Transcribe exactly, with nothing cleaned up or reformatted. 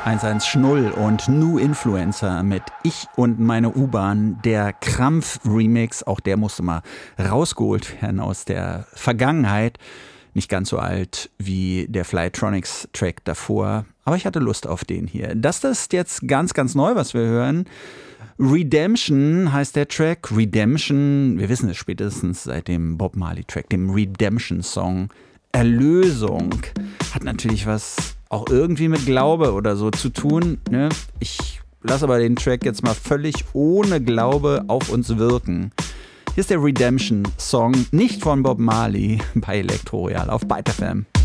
eins eins Schnull und New Influencer mit Ich und meine U-Bahn, der Krampf-Remix, auch der musste mal rausgeholt werden aus der Vergangenheit. Nicht ganz so alt wie der Flytronics-Track davor, aber ich hatte Lust auf den hier. Das ist jetzt ganz, ganz neu, was wir hören. Redemption heißt der Track. Redemption, wir wissen es spätestens seit dem Bob Marley-Track, dem Redemption-Song. Erlösung hat natürlich was auch irgendwie mit Glaube oder so zu tun. Ne? Ich lasse aber den Track jetzt mal völlig ohne Glaube auf uns wirken. Hier ist der Redemption-Song, nicht von Bob Marley, bei Elektro Royal auf Byte F M.